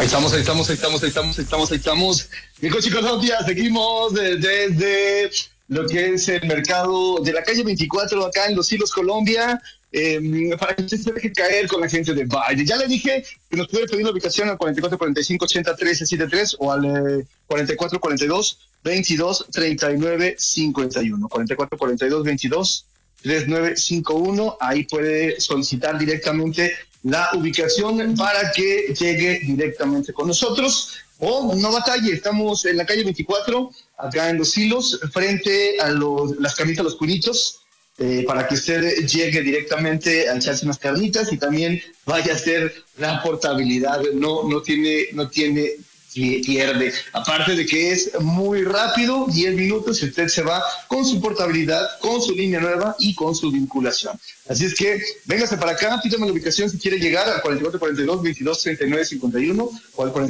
Ahí estamos. Mi Coche Colombia, seguimos desde lo que es el mercado de la calle 24 acá en Los Hilos, Colombia, para que usted se deje caer con la gente de Baile. Ya le dije que nos puede pedir la ubicación al 4445-80-1373 o al 4442-2239-51. 4442-2239-51. Ahí puede solicitar directamente la ubicación para que llegue directamente con nosotros. O no batalle, estamos en la calle 24, acá en Los Hilos, frente a las carnitas Los Cunitos, para que usted llegue directamente a echarse unas carnitas y también vaya a hacer la portabilidad. No tiene pierde. Aparte de que es muy rápido, 10 minutos, y usted se va con su portabilidad, con su línea nueva y con su vinculación. Así es que véngase para acá, pídame la ubicación si quiere llegar al 4442-2239-51 o al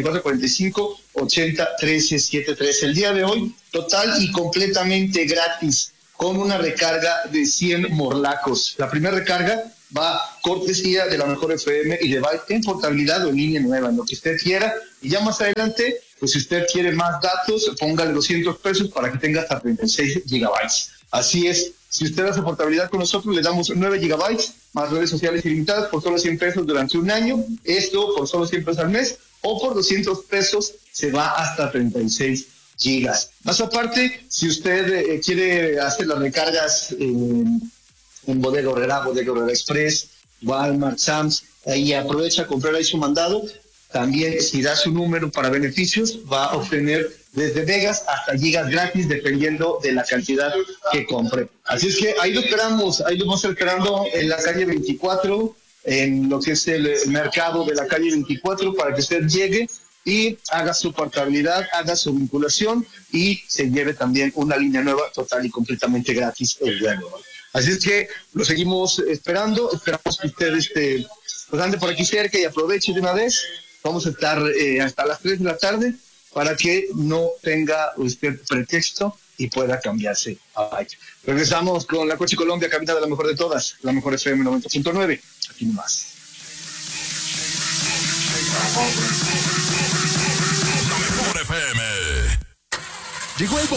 4445-80-1373. El día de hoy, total y completamente gratis, con una recarga de 100 morlacos. La primera recarga va cortesía de la Mejor FM y le va en portabilidad o en línea nueva, en lo que usted quiera. Y ya más adelante, pues si usted quiere más datos, póngale 200 pesos para que tenga hasta 36 gigabytes. Así es, si usted hace portabilidad con nosotros, le damos 9 gigabytes, más redes sociales ilimitadas por solo 100 pesos durante un año. Esto por solo 100 pesos al mes, o por 200 pesos se va hasta 36 gigas. Más aparte, si usted quiere hacer las recargas en Bodega Aurrera, Bodega Aurrera Express, Walmart, Sam's, ahí aprovecha a comprar ahí su mandado. También, si da su número para beneficios, va a obtener desde megas hasta gigas gratis, dependiendo de la cantidad que compre. Así es que ahí lo esperamos, ahí lo vamos a estar esperando en la calle 24, en lo que es el mercado de la calle 24, para que usted llegue y haga su portabilidad, haga su vinculación y se lleve también una línea nueva total y completamente gratis el día de hoy. Así es que lo seguimos esperando, esperamos que usted pues ande por aquí cerca y aproveche de una vez. Vamos a estar hasta las 3 de la tarde para que no tenga usted pretexto y pueda cambiarse a Bike. Regresamos con la Coche Colombia, cabina de la mejor de todas, la Mejor FM 90.9, aquí nomás. La Mejor FM. Llegó el